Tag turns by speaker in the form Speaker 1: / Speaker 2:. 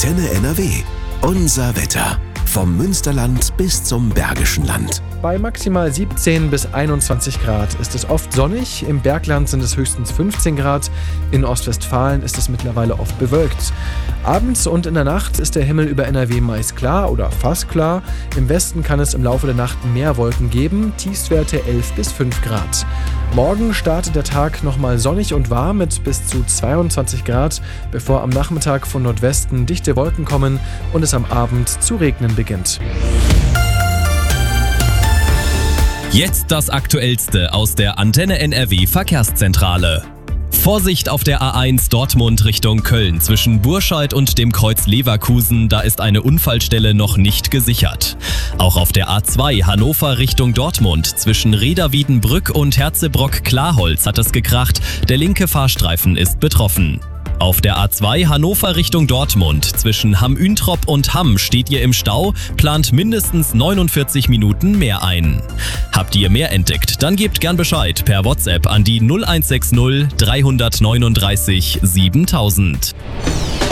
Speaker 1: Antenne NRW. Unser Wetter. Vom Münsterland bis zum Bergischen Land.
Speaker 2: Bei maximal 17 bis 21 Grad ist es oft sonnig, im Bergland sind es höchstens 15 Grad, in Ostwestfalen ist es mittlerweile oft bewölkt. Abends und in der Nacht ist der Himmel über NRW meist klar oder fast klar. Im Westen kann es im Laufe der Nacht mehr Wolken geben, Tiefstwerte 11 bis 5 Grad. Morgen startet der Tag nochmal sonnig und warm mit bis zu 22 Grad, bevor am Nachmittag von Nordwesten dichte Wolken kommen und es am Abend zu regnen beginnt.
Speaker 3: Jetzt das Aktuellste aus der Antenne NRW Verkehrszentrale. Vorsicht auf der A1 Dortmund Richtung Köln zwischen Burscheid und dem Kreuz Leverkusen, da ist eine Unfallstelle noch nicht gesichert. Auch auf der A2 Hannover Richtung Dortmund zwischen Reda-Wiedenbrück und Herzebrock-Klarholz hat es gekracht, der linke Fahrstreifen ist betroffen. Auf der A2 Hannover Richtung Dortmund zwischen Hamm-Üntrop und Hamm steht ihr im Stau, plant mindestens 49 Minuten mehr ein. Habt ihr mehr entdeckt, dann gebt gern Bescheid per WhatsApp an die 0160 339 7000.